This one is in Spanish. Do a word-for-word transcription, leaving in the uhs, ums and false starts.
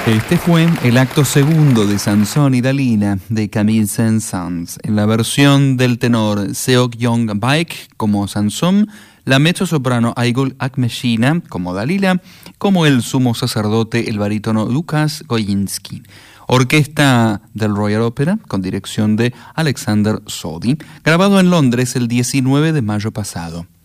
Este fue el acto segundo de Sansón y Dalila de Camille Saint-Saëns. En la versión del tenor Seok Young Baek como Sansón, la mezzosoprano Aigul Akmeshina como Dalila, como el sumo sacerdote, el barítono Lukas Goyinski. Orquesta del Royal Opera, con dirección de Alexander Sodi, grabado en Londres el diecinueve de mayo pasado.